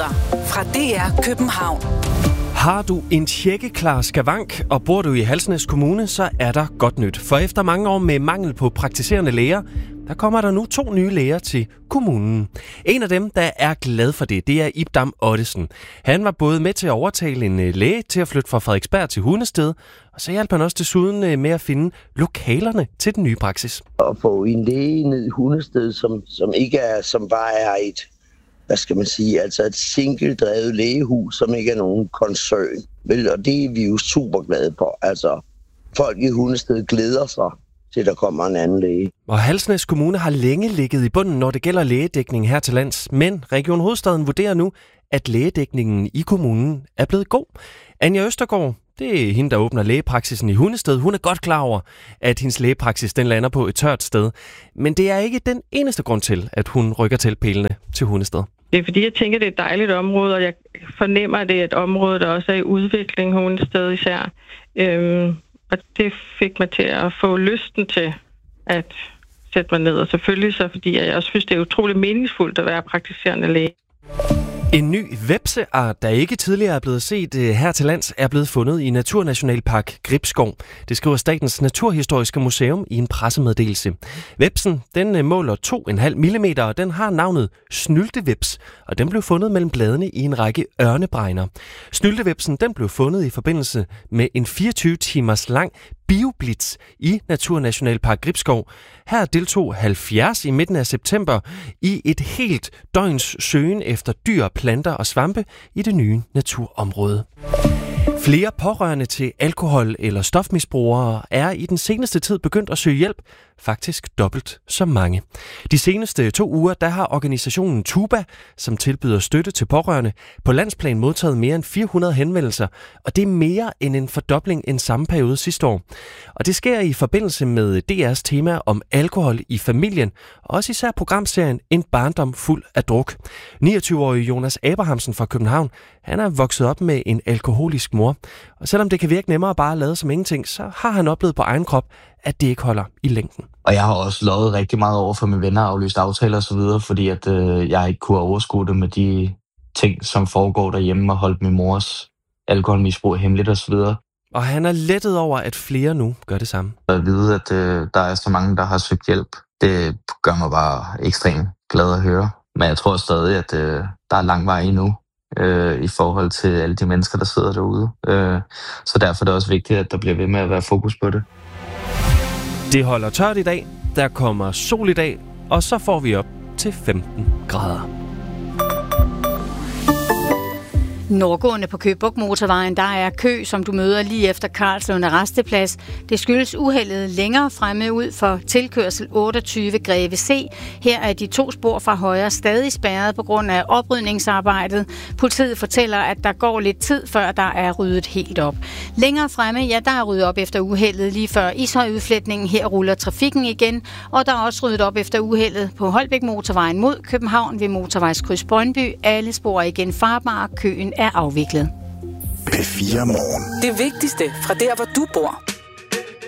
Nyheder fra DR København. Har du en tjekkeklar skavank, og bor du i Halsnæs Kommune, så er der godt nyt. For efter mange år med mangel på praktiserende læger, der kommer der nu 2 nye læger til kommunen. En af dem, der er glad for det er Ib Dam Ottesen. Han var både med til at overtale en læge til at flytte fra Frederiksberg til Hundested, og så hjalp han også desuden med at finde lokalerne til den nye praksis. At få en læge ned i Hundested, som ikke er, som bare er et, hvad skal man sige, altså et single-drevet lægehus, som ikke er nogen koncern. Vel, og det er vi jo super glade for. Altså, folk i Hundested glæder sig til, der kommer en anden læge. Og Halsnæs Kommune har længe ligget i bunden, når det gælder lægedækning her til lands. Men Region Hovedstaden vurderer nu, at lægedækningen i kommunen er blevet god. Anja Østergaard, det er hende, der åbner lægepraksisen i Hundested. Hun er godt klar over, at hendes lægepraksis den lander på et tørt sted. Men det er ikke den eneste grund til, at hun rykker teltpælene til Hundested. Det er fordi, jeg tænker, det er et dejligt område, og jeg fornemmer, at det er et område, der også er i udvikling, Hundested især. Og det fik mig til at få lysten til at sætte mig ned. Og selvfølgelig så, fordi jeg også synes, det er utroligt meningsfuldt at være praktiserende læge. En ny hvepseart, der ikke tidligere er blevet set her til lands, er blevet fundet i Naturnationalpark Gribskov. Det skriver Statens Naturhistoriske Museum i en pressemeddelelse. Hvepsen, den måler 2,5 mm, og den har navnet snylteveps, og den blev fundet mellem bladene i en række ørnebregner. Snyltevepsen, den blev fundet i forbindelse med en 24 timers lang bioblitz i Naturnationalpark Gribskov. Her deltog 70 i midten af september i et helt døgns søgen efter dyr, planter og svampe i det nye naturområde. Flere pårørende til alkohol- eller stofmisbrugere er i den seneste tid begyndt at søge hjælp, faktisk dobbelt så mange. De seneste 2 uger, der har organisationen Tuba, som tilbyder støtte til pårørende, på landsplan modtaget mere end 400 henvendelser, og det er mere end en fordobling end samme periode sidste år. Og det sker i forbindelse med DR's tema om alkohol i familien, og også især programserien En barndom fuld af druk. 29-årige Jonas Abrahamsen fra København, han er vokset op med en alkoholisk mor, og selvom det kan virke nemmere bare at lade som ingenting, så har han oplevet på egen krop, at det ikke holder i længden. Og jeg har også lovet rigtig meget over for mine venner, aflyst aftaler og så videre, fordi at jeg ikke kunne overskue det med de ting, som foregår derhjemme, og holdt min mors alkoholmisbrug hemmeligt og så videre. Og han er lettet over, at flere nu gør det samme. At vide, at der er så mange, der har søgt hjælp, det gør mig bare ekstremt glad at høre. Men jeg tror stadig, at der er lang vej endnu i forhold til alle de mennesker, der sidder derude. Så derfor er det også vigtigt, at der bliver ved med at være fokus på det. Det holder tørt i dag, der kommer sol i dag, og så får vi op til 15 grader. Nordgående på Køge Bugt Motorvejen, der er kø, som du møder lige efter Karlslunde Rasteplads. Det skyldes uheldet længere fremme ud for tilkørsel 28 Greve C. Her er de 2 spor fra højre stadig spærret på grund af oprydningsarbejdet. Politiet fortæller, at der går lidt tid, før der er ryddet helt op. Længere fremme, ja, der er ryddet op efter uheldet lige før Ishøjudfletningen. Her ruller trafikken igen, og der er også ryddet op efter uheldet på Holbæk Motorvejen mod København ved Motorvejskryds Brøndby. Alle spor er igen farbare. Køen er afviklet. P4 Morgen. Det vigtigste fra der, hvor du bor.